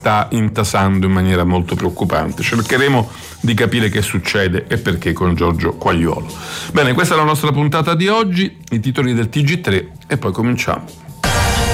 sta intasando in maniera molto preoccupante. Cercheremo di capire che succede e perché con Giorgio Quagliolo. Bene, questa è la nostra puntata di oggi, i titoli del TG3 e poi cominciamo.